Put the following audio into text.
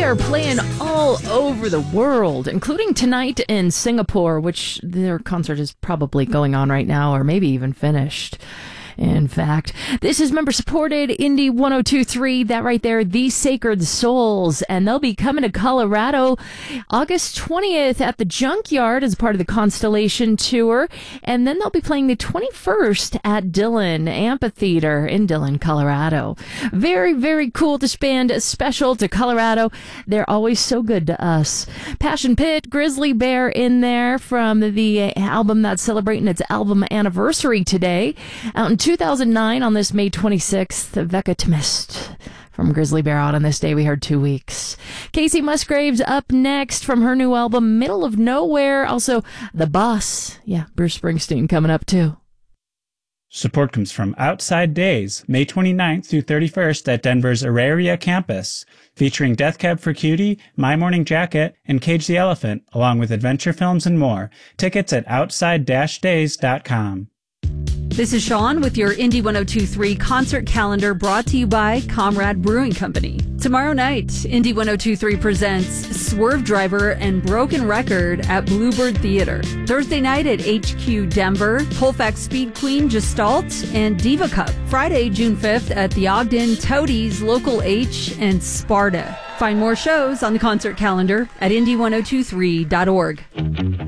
are playing all over the world, including tonight in Singapore, which their concert is probably going on right now or maybe even finished. In fact, this is member-supported Indie 102.3, that right there, The Sacred Souls, and they'll be coming to Colorado August 20th at the Junkyard as part of the Constellation Tour, and then they'll be playing the 21st at Dillon Amphitheater in Dillon, Colorado. Very, very cool band, special to Colorado. They're always so good to us. Passion Pit, Grizzly Bear in there from the album that's celebrating its album anniversary today. Out in 2009 on this May 26th, Vecca Timist from Grizzly Bear out on this day. We heard 2 weeks. Casey Musgraves up next from her new album, Middle of Nowhere. Also, The Boss. Yeah, Bruce Springsteen coming up too. Support comes from Outside Days, May 29th through 31st at Denver's Auraria campus, featuring Death Cab for Cutie, My Morning Jacket, and Cage the Elephant, along with adventure films and more. Tickets at outside-days.com. This is Sean with your Indie 102.3 concert calendar, brought to you by Comrade Brewing Company. Tomorrow night, Indie 102.3 presents Swerve Driver and Broken Record at Bluebird Theater. Thursday night at HQ Denver, Colfax Speed Queen Gestalt and Diva Cup. Friday, June 5th at the Ogden, Toadies, Local H, and Sparta. Find more shows on the concert calendar at indie1023.org.